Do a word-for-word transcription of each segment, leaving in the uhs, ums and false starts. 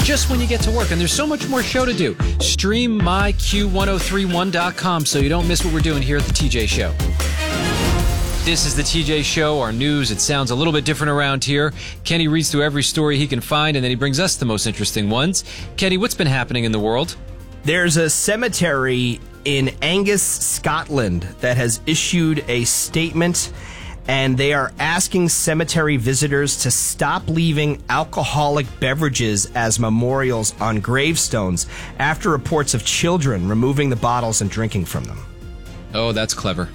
just when you get to work. And there's so much more show to do. Stream my Q ten thirty-one dot com so you don't miss what we're doing here at the T J Show. This is the T J Show, our news. It sounds a little bit different around here. Kenny reads through every story he can find, and then he brings us the most interesting ones. Kenny, what's been happening in the world? There's a cemetery in Angus, Scotland, that has issued a statement, and they are asking cemetery visitors to stop leaving alcoholic beverages as memorials on gravestones after reports of children removing the bottles and drinking from them. Oh, that's clever.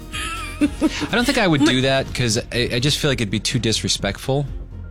I don't think I would do that because I, I just feel like it'd be too disrespectful.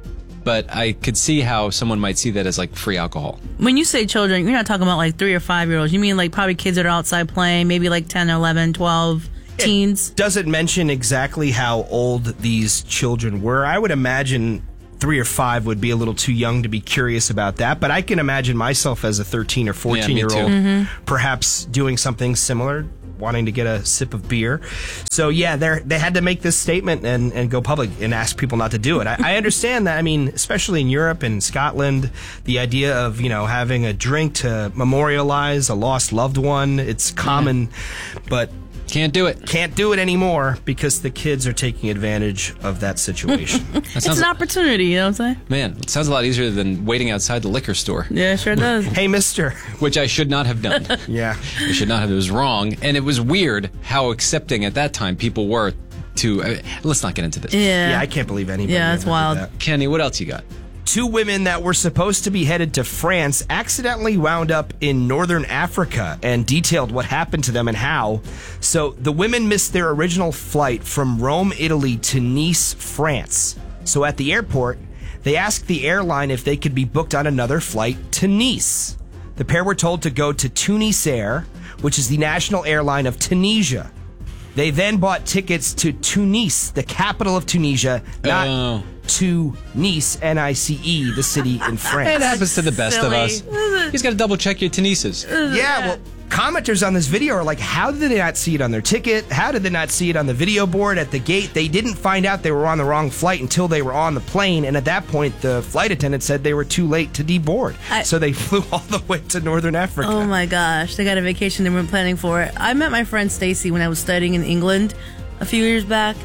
But I could see how someone might see that as like free alcohol. When you say children, you're not talking about like three or five year olds. You mean like probably kids that are outside playing, maybe like ten, eleven, twelve, teens? It doesn't mention exactly how old these children were. I would imagine three or five would be a little too young to be curious about that. But I can imagine myself as a thirteen or fourteen year old Mm-hmm. perhaps doing something similar, wanting to get a sip of beer. So yeah, they they had to make this statement and, and go public and ask people not to do it. I, I understand that. I mean, especially in Europe and Scotland, the idea of, you know, having a drink to memorialize a lost loved one, it's common, yeah. but can't do it. Can't do it anymore because the kids are taking advantage of that situation. that it's an like, opportunity, you know what I'm saying? Man, it sounds a lot easier than waiting outside the liquor store. Yeah, it sure does. Hey, mister. Which I should not have done. yeah. I should not have. It was wrong. And it was weird how accepting at that time people were to... Uh, let's not get into this. Yeah. Yeah, I can't believe anybody Yeah, that's wild. That. Kenny, what else you got? Two women that were supposed to be headed to France accidentally wound up in northern Africa and detailed what happened to them and how. So the women missed their original flight from Rome, Italy to Nice, France. So at the airport, they asked the airline if they could be booked on another flight to Nice. The pair were told to go to Tunisair, which is the national airline of Tunisia. They then bought tickets to Tunis, the capital of Tunisia, not oh. to Nice, N I C E, the city in France. It happens to the best Silly. of us. He's got to double check your Tunises. Yeah, well, commenters on this video are like, how did they not see it on their ticket? How did they not see it on the video board at the gate? They didn't find out they were on the wrong flight until they were on the plane, and at that point, the flight attendant said they were too late to deboard. I, so they flew all the way to northern Africa. Oh my gosh, they got a vacation they weren't planning for. I met my friend Stacy when I was studying in England a few years back,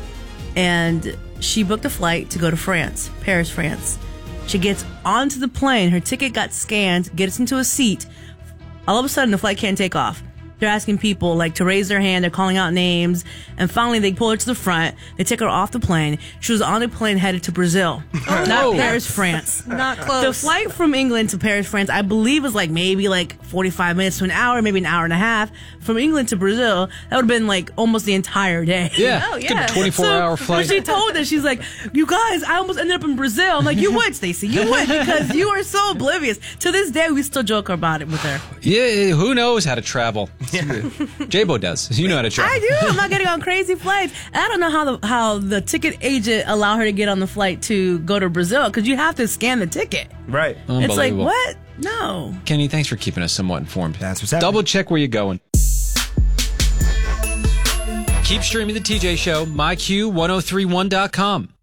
and she booked a flight to go to France, Paris, France. She gets onto the plane, her ticket got scanned, gets into a seat. All of a sudden, the flight can't take off. They're asking people like to raise their hand. They're calling out names. And finally, they pull her to the front. They take her off the plane. She was on a plane headed to Brazil, oh, not Paris, France. Not close. The flight from England to Paris, France, I believe was like maybe like forty-five minutes to an hour, maybe an hour and a half. From England to Brazil, that would have been like almost the entire day. Yeah, oh, yeah. twenty-four hour so, flight. So she told us, she's like, you guys, I almost ended up in Brazil. I'm like, you would, Stacey. You would, because you are so oblivious. To this day, we still joke about it with her. Yeah, who knows how to travel? Yeah. J-Bo does. You know how to travel. I do. I'm not getting on crazy flights. And I don't know how the how the ticket agent allowed her to get on the flight to go to Brazil, because you have to scan the ticket. Right. It's like, what? No. Kenny, thanks for keeping us somewhat informed. That's what's happening. Double check where you're going. Keep streaming the T J Show, my Q ten thirty-one dot com.